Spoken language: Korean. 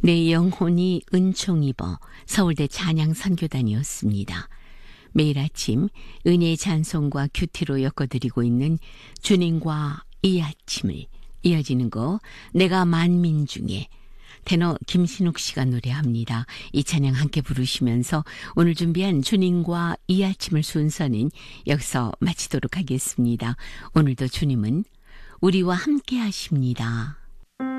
내 영혼이 은총 입어 서울대 찬양 선교단이었습니다. 매일 아침 은혜의 찬송과 큐티로 엮어드리고 있는 주님과 이 아침을 이어지는 거 내가 만민 중에 테너 김신욱 씨가 노래합니다. 이 찬양 함께 부르시면서 오늘 준비한 주님과 이 아침을 순서는 여기서 마치도록 하겠습니다. 오늘도 주님은 우리와 함께 하십니다.